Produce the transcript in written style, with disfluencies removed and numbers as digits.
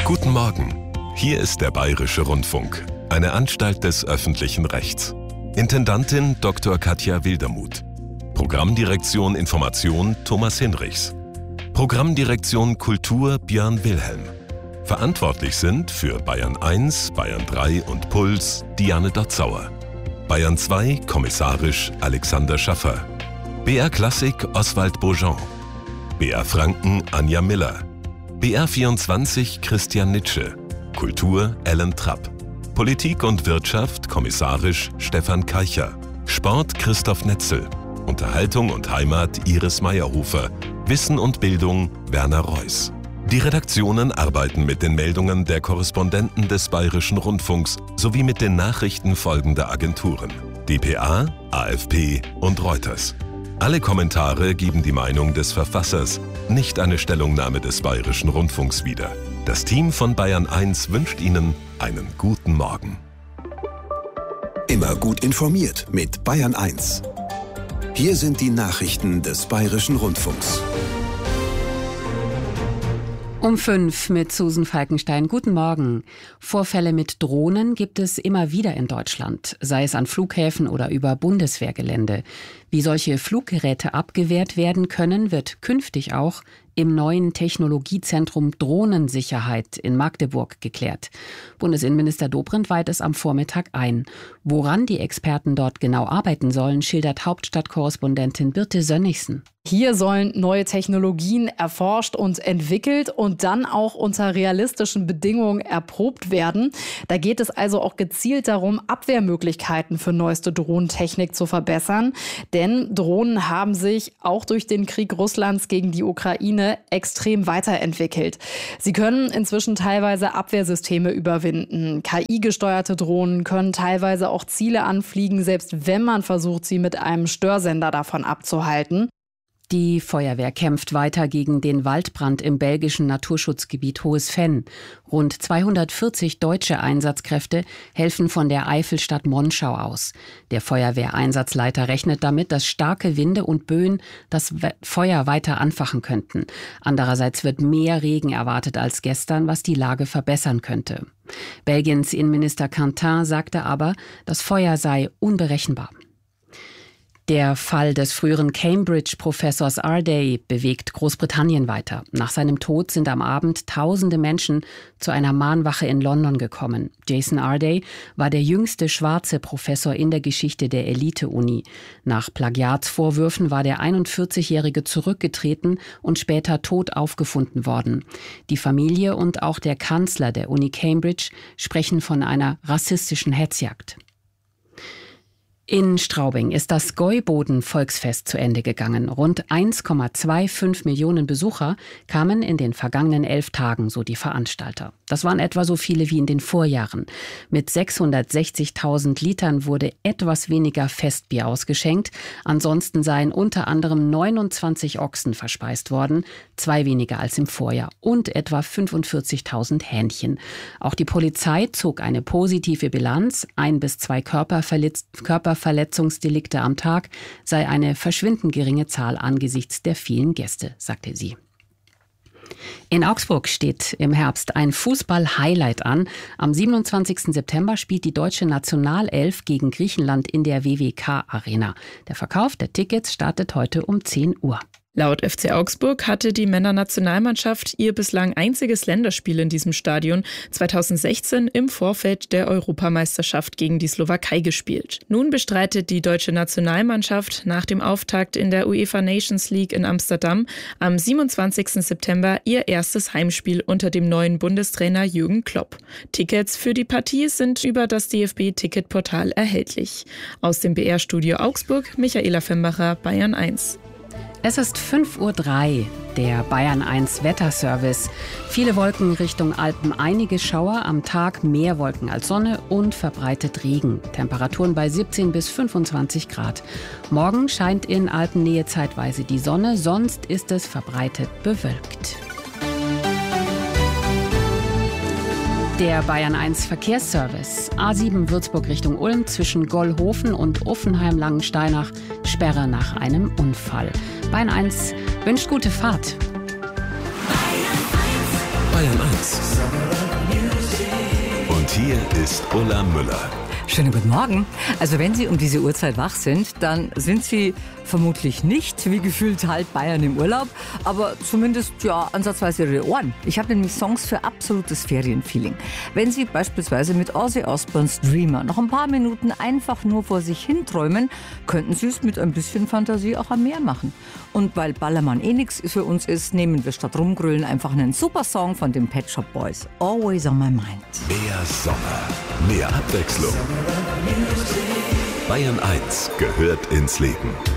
Guten Morgen. Hier ist der Bayerische Rundfunk, eine Anstalt des öffentlichen Rechts. Intendantin Dr. Katja Wildermuth. Programmdirektion Information Thomas Hinrichs. Programmdirektion Kultur Björn Wilhelm. Verantwortlich sind für Bayern 1, Bayern 3 und Puls Diane Dotzauer. Bayern 2 kommissarisch Alexander Schaffer. BR Klassik Oswald Beaujean. BR Franken Anja Miller. BR24 Christian Nitsche. Kultur Ellen Trapp. Politik und Wirtschaft kommissarisch Stefan Keicher. Sport Christoph Netzel. Unterhaltung und Heimat Iris Meyerhofer. Wissen und Bildung Werner Reuss. Die Redaktionen arbeiten mit den Meldungen der Korrespondenten des Bayerischen Rundfunks sowie mit den Nachrichten folgender Agenturen: dpa, AFP und Reuters. Alle Kommentare geben die Meinung des Verfassers, nicht eine Stellungnahme des Bayerischen Rundfunks wieder. Das Team von Bayern 1 wünscht Ihnen einen guten Morgen. Immer gut informiert mit Bayern 1. Hier sind die Nachrichten des Bayerischen Rundfunks. Um 5 mit Susan Falkenstein. Guten Morgen. Vorfälle mit Drohnen gibt es immer wieder in Deutschland, sei es an Flughäfen oder über Bundeswehrgelände. Wie solche Fluggeräte abgewehrt werden können, wird künftig auch im neuen Technologiezentrum Drohnensicherheit in Magdeburg geklärt. Bundesinnenminister Dobrindt weiht es am Vormittag ein. Woran die Experten dort genau arbeiten sollen, schildert Hauptstadtkorrespondentin Birte Sönnigsen. Hier sollen neue Technologien erforscht und entwickelt und dann auch unter realistischen Bedingungen erprobt werden. Da geht es also auch gezielt darum, Abwehrmöglichkeiten für neueste Drohnentechnik zu verbessern. Denn Drohnen haben sich auch durch den Krieg Russlands gegen die Ukraine extrem weiterentwickelt. Sie können inzwischen teilweise Abwehrsysteme überwinden. KI-gesteuerte Drohnen können teilweise auch Ziele anfliegen, selbst wenn man versucht, sie mit einem Störsender davon abzuhalten. Die Feuerwehr kämpft weiter gegen den Waldbrand im belgischen Naturschutzgebiet Hohes Venn. Rund 240 deutsche Einsatzkräfte helfen von der Eifelstadt Monschau aus. Der Feuerwehreinsatzleiter rechnet damit, dass starke Winde und Böen das Feuer weiter anfachen könnten. Andererseits wird mehr Regen erwartet als gestern, was die Lage verbessern könnte. Belgiens Innenminister Quentin sagte aber, das Feuer sei unberechenbar. Der Fall des früheren Cambridge-Professors Arday bewegt Großbritannien weiter. Nach seinem Tod sind am Abend tausende Menschen zu einer Mahnwache in London gekommen. Jason Arday war der jüngste schwarze Professor in der Geschichte der Elite-Uni. Nach Plagiatsvorwürfen war der 41-Jährige zurückgetreten und später tot aufgefunden worden. Die Familie und auch der Kanzler der Uni Cambridge sprechen von einer rassistischen Hetzjagd. In Straubing ist das Gäuboden-Volksfest zu Ende gegangen. Rund 1,25 Millionen Besucher kamen in den vergangenen 11 Tagen, so die Veranstalter. Das waren etwa so viele wie in den Vorjahren. Mit 660.000 Litern wurde etwas weniger Festbier ausgeschenkt. Ansonsten seien unter anderem 29 Ochsen verspeist worden, 2 weniger als im Vorjahr, und etwa 45.000 Hähnchen. Auch die Polizei zog eine positive Bilanz. 1 bis 2 Körperverletzungsdelikte am Tag sei eine verschwindend geringe Zahl angesichts der vielen Gäste, sagte sie. In Augsburg steht im Herbst ein Fußball-Highlight an. Am 27. September spielt die deutsche Nationalelf gegen Griechenland in der WWK-Arena. Der Verkauf der Tickets startet heute um 10 Uhr. Laut FC Augsburg hatte die Männernationalmannschaft ihr bislang einziges Länderspiel in diesem Stadion 2016 im Vorfeld der Europameisterschaft gegen die Slowakei gespielt. Nun bestreitet die deutsche Nationalmannschaft nach dem Auftakt in der UEFA Nations League in Amsterdam am 27. September ihr erstes Heimspiel unter dem neuen Bundestrainer Jürgen Klopp. Tickets für die Partie sind über das DFB-Ticketportal erhältlich. Aus dem BR-Studio Augsburg, Michaela Fembacher, Bayern 1. Es ist 5:03 Uhr, der Bayern 1 Wetterservice. Viele Wolken Richtung Alpen, einige Schauer, am Tag mehr Wolken als Sonne und verbreitet Regen. Temperaturen bei 17 bis 25 Grad. Morgen scheint in Alpennähe zeitweise die Sonne, sonst ist es verbreitet bewölkt. Der Bayern 1 Verkehrsservice. A7 Würzburg Richtung Ulm zwischen Gollhofen und Uffenheim-Langensteinach. Sperre nach einem Unfall. Bayern 1 wünscht gute Fahrt. Bayern 1. Und hier ist Ulla Müller. Schönen guten Morgen. Also wenn Sie um diese Uhrzeit wach sind, dann sind Sie vermutlich nicht, wie gefühlt halb Bayern im Urlaub, aber zumindest ja ansatzweise Ihre Ohren. Ich habe nämlich Songs für absolutes Ferienfeeling. Wenn Sie beispielsweise mit Ozzy Osbournes Dreamer noch ein paar Minuten einfach nur vor sich hinträumen, könnten Sie es mit ein bisschen Fantasie auch am Meer machen. Und weil Ballermann eh nix für uns ist, nehmen wir statt rumgrüllen einfach einen super Song von den Pet Shop Boys. Always on my mind. Mehr Sommer, mehr Abwechslung. Bayern 1 gehört ins Leben.